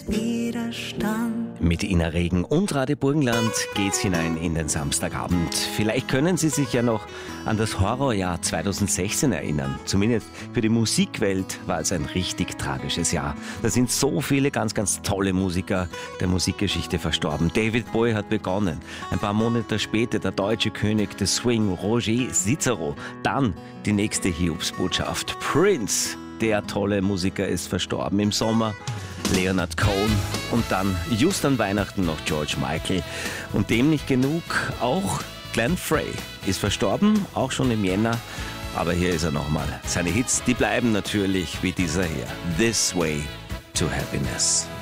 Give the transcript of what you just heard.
Widerstand. Mit Ina Regen und Radio Burgenland geht's hinein in den Samstagabend. Vielleicht können Sie sich ja noch an das Horrorjahr 2016 erinnern. Zumindest für die Musikwelt war es ein richtig tragisches Jahr. Da sind so viele ganz, ganz tolle Musiker der Musikgeschichte verstorben. David Bowie hat begonnen. Ein paar Monate später der deutsche König des Swing, Roger Cicero. Dann die nächste Hiobsbotschaft. Prince, der tolle Musiker, ist verstorben im Sommer. Leonard Cohen und dann just an Weihnachten noch George Michael. Und dem nicht genug, auch Glenn Frey ist verstorben, auch schon im Jänner. Aber hier ist er nochmal. Seine Hits, die bleiben natürlich wie dieser hier. This Way to Happiness.